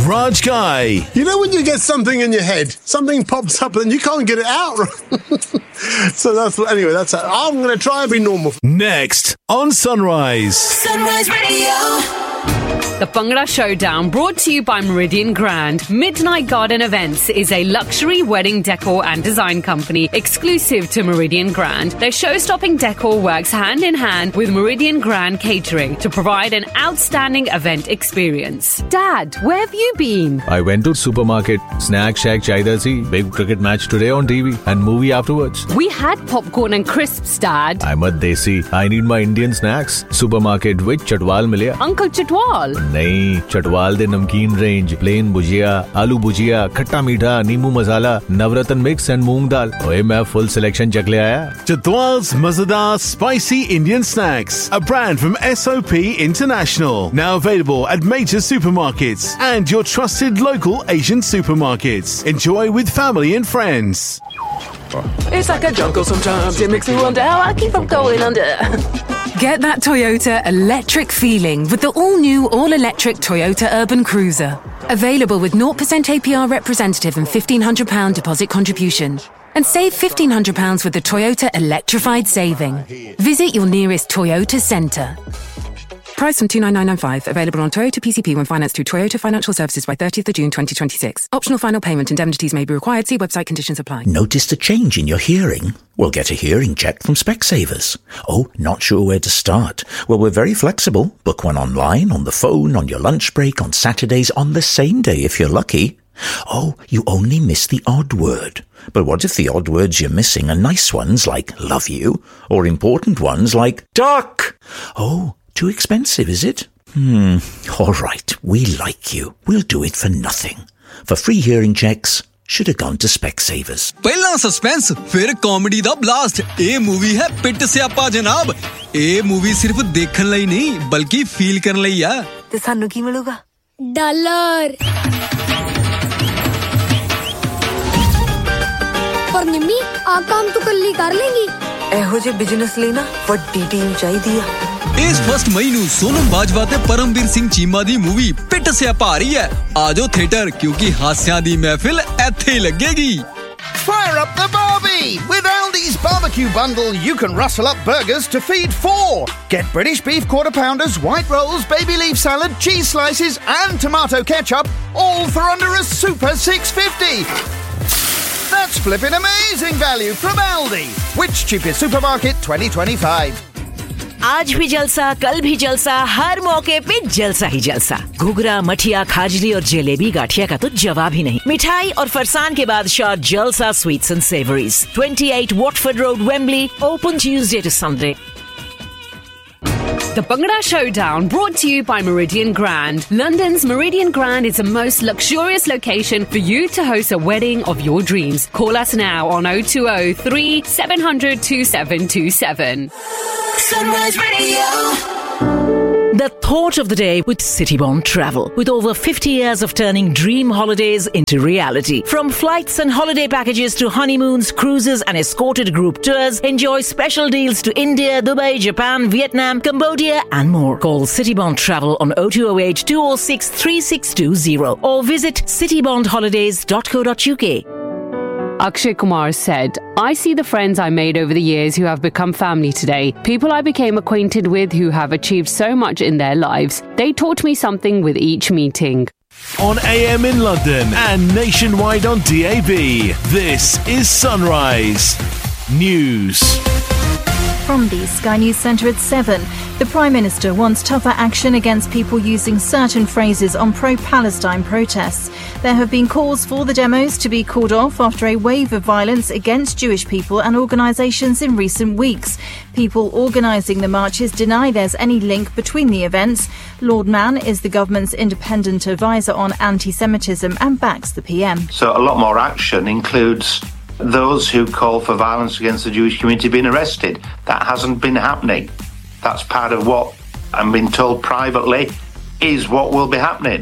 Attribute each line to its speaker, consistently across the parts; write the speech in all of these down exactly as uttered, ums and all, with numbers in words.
Speaker 1: Raj Guy.
Speaker 2: You know when you get something in your head, something pops up and you can't get it out. So that's anyway. That's it. I'm going to try and be normal.
Speaker 1: Next on Sunrise.
Speaker 3: Sunrise Radio.
Speaker 4: The Bhangra Showdown, brought to you by Meridian Grand. Midnight Garden Events is a luxury wedding decor and design company exclusive to Meridian Grand. Their show-stopping decor works hand in hand with Meridian Grand Catering to provide an outstanding event experience. Dad, where have you been?
Speaker 5: I went to supermarket. Snack shack chaida si. Big cricket match today on T V and movie afterwards.
Speaker 4: We had popcorn and crisps, Dad.
Speaker 5: I'm a desi. I need my Indian snacks. Supermarket with Chatwal milya.
Speaker 4: Uncle Chatwal?
Speaker 5: नहीं, चटवाल दे नमकीन range, plane भुजिया, आलू भुजिया, खट्टा मीठा, नींबू मसाला, नवरत्न mix and मूंग दाल। ओए मैं full selection चख ले आया।
Speaker 1: Chatwal's Mazadar Spicy Indian Snacks, a brand from S O P International, now available at major supermarkets and your trusted local Asian supermarkets. Enjoy with family and friends.
Speaker 6: It's like a jungle sometimes. It makes me wonder how I keep from going under.
Speaker 7: Get that Toyota electric feeling with the all-new, all-electric Toyota Urban Cruiser. Available with zero percent A P R representative and fifteen hundred pounds deposit contribution. And save fifteen hundred pounds with the Toyota Electrified Saving. Visit your nearest Toyota centre. Price from two nine nine nine five. Available on Toyota P C P when financed through Toyota Financial Services by thirtieth of June twenty twenty-six. Optional final payment indemnities may be required. See website conditions apply.
Speaker 8: Noticed a change in your hearing? Well, get a hearing check from Specsavers. Oh, not sure where to start? Well, we're very flexible. Book one online, on the phone, on your lunch break, on Saturdays, on the same day if you're lucky. Oh, you only miss the odd word. But what if the odd words you're missing are nice ones like love you, or important ones like duck? Oh, too expensive, is it? Hmm, all right, we like you. We'll do it for nothing. For free hearing checks, should have gone to Specsavers.
Speaker 9: पहला suspense, फिर comedy दा blast. ए movie है पिट स्यापा जनाब. ए movie सिर्फ देखने ਲਈ नहीं, बल्कि फील करने ਲਈ है.
Speaker 6: ते सानू की मिलेगा?
Speaker 10: डॉलर. पर निम्मी, आ काम तो कल्ली कर लेंगी.
Speaker 6: एहो जे बिजनेस लेना, वड्डी टीम चाहिदी है.
Speaker 9: इस फर्स्ट मई ਨੂੰ सोनम बाजवा ਤੇ परमवीर सिंह चीमा ਦੀ मूवी पिट स्यापा आ रही है. आजो थिएटर क्योंकि हास्यां ਦੀ महफिल ਇੱਥੇ ਹੀ ਲੱਗੇਗੀ.
Speaker 11: Fire up the Barbie! With Aldi's barbecue bundle, you can rustle up burgers to feed four. Get British beef quarter pounders, white rolls, baby leaf salad, cheese slices, and tomato ketchup, all for under a super six fifty. That's flipping amazing value from Aldi. Which cheapest supermarket twenty twenty-five?
Speaker 12: आज भी जलसा, कल भी जलसा, हर मौके पे जलसा ही जलसा. घुघरा, मठिया, खाजली और जलेबी गाठिया का तो जवाब ही नहीं. मिठाई और फरसान के बादशाह जलसा sweets and savouries. twenty-eight Watford Road, Wembley. Open Tuesday to Sunday.
Speaker 4: The Bhangra Showdown, brought to you by Meridian Grand. London's Meridian Grand is the most luxurious location for you to host a wedding of your dreams. Call us now on oh two oh three seven hundred twenty-seven twenty-seven.
Speaker 3: Sunrise Radio.
Speaker 12: The thought of the day with Citybond Travel. With over fifty years of turning dream holidays into reality. From flights and holiday packages to honeymoons, cruises and escorted group tours, enjoy special deals to India, Dubai, Japan, Vietnam, Cambodia and more. Call Citybond Travel on oh two oh eight two oh six three six two oh or visit citybond holidays dot co dot uk.
Speaker 4: Akshay Kumar said, I see the friends I made over the years who have become family today. People I became acquainted with who have achieved so much in their lives. They taught me something with each meeting.
Speaker 1: On A M in London and nationwide on D A B, this is Sunrise News.
Speaker 13: From the Sky News Centre at seven, the Prime Minister wants tougher action against people using certain phrases on pro-Palestine protests. There have been calls for the demos to be called off after a wave of violence against Jewish people and organisations in recent weeks. People organising the marches deny there's any link between the events. Lord Mann is the government's independent advisor on anti-Semitism and backs the P M.
Speaker 14: So a lot more action includes those who call for violence against the Jewish community being arrested. That hasn't been happening. That's part of what I'm being told privately is what will be happening.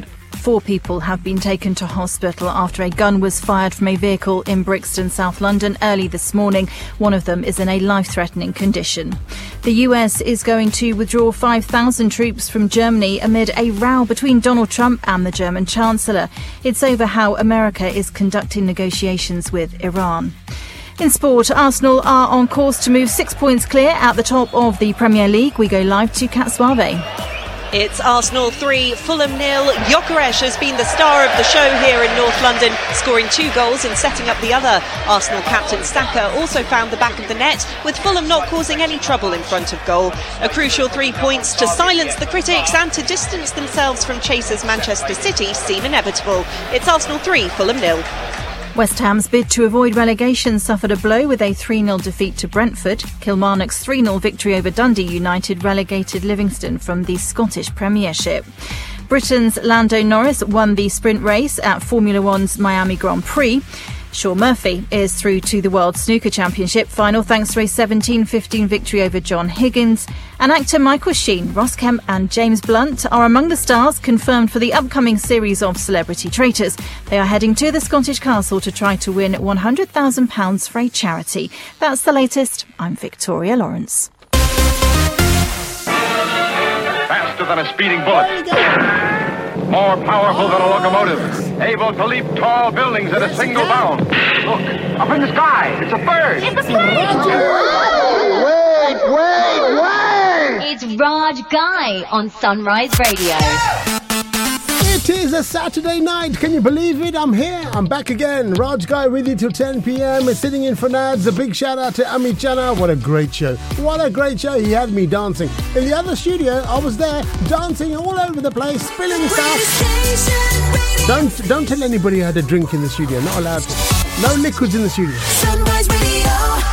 Speaker 13: Four people have been taken to hospital after a gun was fired from a vehicle in Brixton, South London, early this morning. One of them is in a life-threatening condition. The U S is going to withdraw five thousand troops from Germany amid a row between Donald Trump and the German Chancellor. It's over how America is conducting negotiations with Iran. In sport, Arsenal are on course to move six points clear at the top of the Premier League. We go live to Kat Suave.
Speaker 15: It's Arsenal three, Fulham nil. Gyökeres has been the star of the show here in North London, scoring two goals and setting up the other. Arsenal captain Saka also found the back of the net, with Fulham not causing any trouble in front of goal. A crucial three points to silence the critics and to distance themselves from chasers Manchester City seem inevitable. It's Arsenal three, Fulham nil.
Speaker 13: West Ham's bid to avoid relegation suffered a blow with a three nil defeat to Brentford. Kilmarnock's three nil victory over Dundee United relegated Livingston from the Scottish Premiership. Britain's Lando Norris won the sprint race at Formula One's Miami Grand Prix. Shaun Murphy is through to the World Snooker Championship final thanks to a seventeen fifteen victory over John Higgins. And actor Michael Sheen, Ross Kemp and James Blunt are among the stars confirmed for the upcoming series of Celebrity Traitors. They are heading to the Scottish castle to try to win one hundred thousand pounds for a charity. That's the latest. I'm Victoria Lawrence.
Speaker 16: Faster than a speeding bullet. More powerful than a locomotive. Able to leap tall buildings at a single bound. Look, up in the sky. It's a bird.
Speaker 17: It's a bird.
Speaker 2: Wait, wait, wait.
Speaker 17: It's Raj Guy on Sunrise Radio.
Speaker 2: It is a Saturday night. Can you believe it? I'm here. I'm back again. Raj Guy with you till ten p.m. Sitting in for Nads. A big shout out to Amit Jana. What a great show. What a great show. He had me dancing. In the other studio, I was there dancing all over the place, spilling stuff. Don't, don't tell anybody I had a drink in the studio. Not allowed to. No liquids in the studio.
Speaker 3: Sunrise Radio.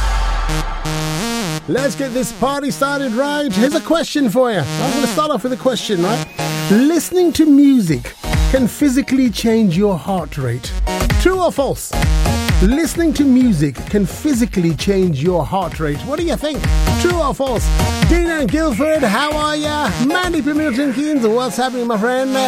Speaker 2: Let's get this party started right. Here's a question for you. I'm going to start off with a question, right? Listening to music can physically change your heart rate. True or false? Listening to music can physically change your heart rate. What do you think? True or false? Dina and Guildford, how are ya? Mandy from Milton Keynes, what's happening, my friend?